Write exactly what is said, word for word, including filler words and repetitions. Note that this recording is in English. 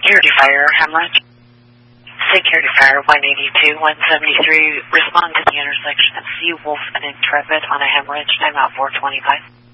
Security Fire, hemorrhage. Security Fire one eighty-two, one seventy-three, respond to the intersection of Seawolf and Intrepid on a hemorrhage, timeout four twenty-five.